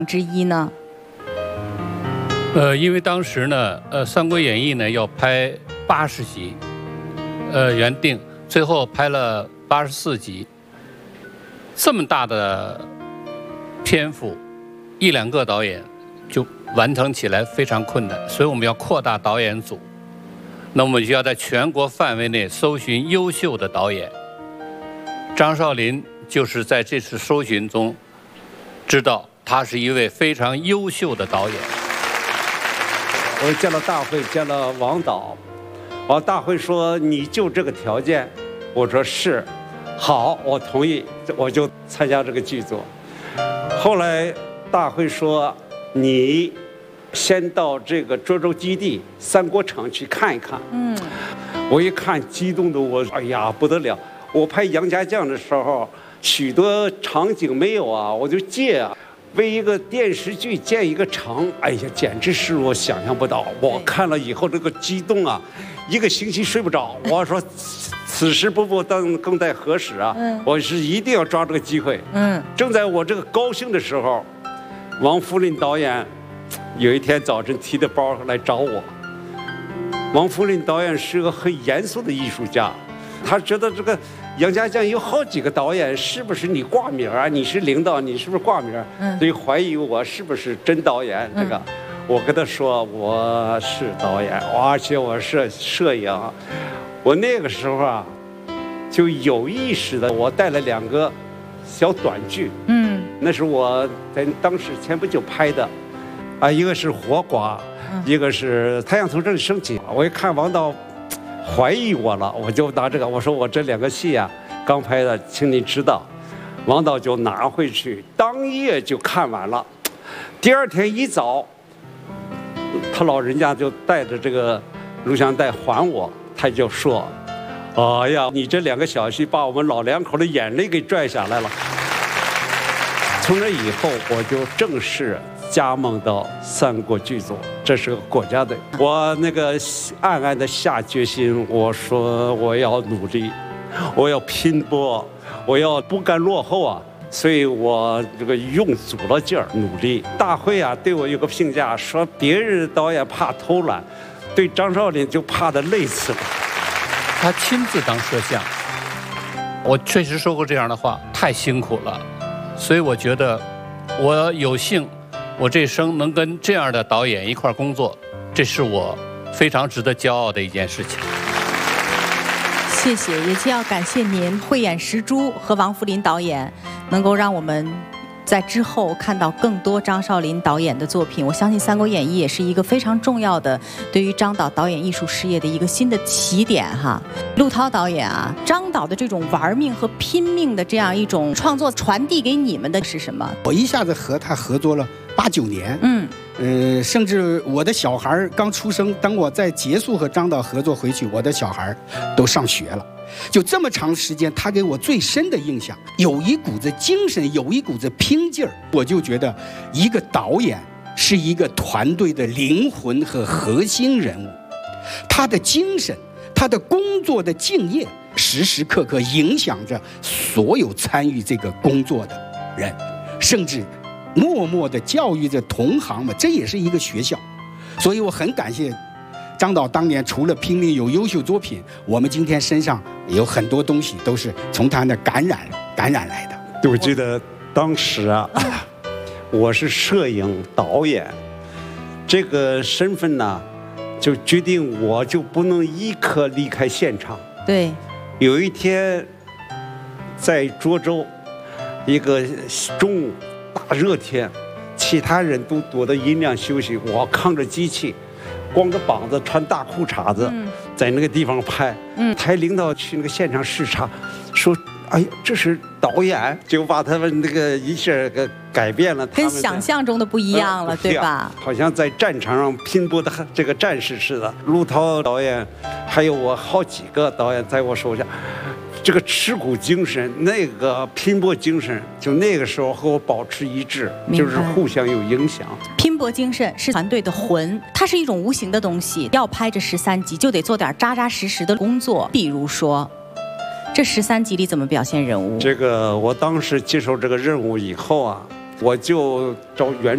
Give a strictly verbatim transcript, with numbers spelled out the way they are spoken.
之一呢？ 呃，因为当时呢，呃，《三国演义》呢要拍八十集，呃，原定最后拍了八十四集，这么大的篇幅，一两个导演就完成起来非常困难，所以我们要扩大导演组。那我们就要在全国范围内搜寻优秀的导演。张少林就是在这次搜寻中，知道他是一位非常优秀的导演。 我见了大会，见了王导，王大会说你就这个条件，我说是，好，我同意，我就参加这个剧组。后来大会说你先到这个涿州基地三国城去看一看。嗯，我一看激动的我，哎呀不得了！我拍杨家将的时候，许多场景没有啊，我就借啊。为一个电视剧建一个城，哎呀，简直是我想象不到。我看了以后这个激动啊，一个星期睡不着。我说，此时不复当更待何时啊？嗯，我是一定要抓这个机会。嗯，正在我这个高兴的时候，王福林导演有一天早晨提着包来找我。王福林导演是个很严肃的艺术家，他觉得这个杨家将有好几个导演，是不是你挂名啊？你是领导，你是不是挂名？嗯，所以怀疑我是不是真导演。这个，嗯、我跟他说我是导演，而且我是摄影。我那个时候啊，就有意识的，我带了两个小短剧。嗯，那是我在当时前不久拍的，啊，一个是《活寡》，嗯、一个是《太阳从这里升起》。我一看王导怀疑我了，我就拿这个，我说我这两个戏啊，刚拍的，请你指导。王导就拿回去，当夜就看完了。第二天一早，他老人家就带着这个录像带还我，他就说：“哎呀，你这两个小戏把我们老两口的眼泪给拽下来了。”从那以后，我就正式加盟到三国剧组，这是个国家队。我那个暗暗的下决心，我说我要努力，我要拼搏，我要不甘落后啊！所以我这个用足了劲儿努力。大会啊对我有个评价，说别人导演怕偷懒，对张少林就怕的累死了。 他亲自当摄像，我确实说过这样的话，太辛苦了。所以我觉得我有幸。我这一生能跟这样的导演一块工作，这是我非常值得骄傲的一件事情。 谢谢，也就要感谢您慧眼识珠和王福林导演，能够让我们在之后看到更多张少林导演的作品。我相信《三国演义》也是一个非常重要的对于张导导演艺术事业的一个新的起点哈。陆涛导演啊，张导的这种玩命和拼命的这样一种创作，传递给你们的是什么？ 我一下子和他合作了八九年，嗯，呃，甚至我的小孩刚出生，当我在结束和张导合作回去，我的小孩都上学了。就这么长时间，他给我最深的印象，有一股子精神，有一股子拼劲儿。我就觉得，一个导演是一个团队的灵魂和核心人物，他的精神，他的工作的敬业，时时刻刻影响着所有参与这个工作的人，甚至默默地教育着同行们，这也是一个学校。所以我很感谢张导当年除了拼命有优秀作品，我们今天身上有很多东西都是从他那感染感染来的。 我记得当时啊，我是摄影导演，这个身份呢，就决定我就不能一刻离开现场。 对， 有一天在涿州，一个中午大热天，其他人都躲到阴凉休息，我扛着机器，光着膀子穿大裤衩子，嗯、在那个地方拍。嗯，台领导去那个现场视察，说：“哎呀，这是导演。”就把他们那个一下给改变了， 跟想象中的不一样了，呃、对吧？ 好像在战场上拼搏的这个战士似的。陆涛导演，还有我好几个导演在我手下。这个吃苦精神，那个拼搏精神，就那个时候和我保持一致，就是互相有影响。 拼搏精神是团队的魂，它是一种无形的东西。要拍这十三集，就得做点扎扎实实的工作。比如说，这十三集里怎么表现人物？ 这个我当时接受这个任务以后啊，我就找原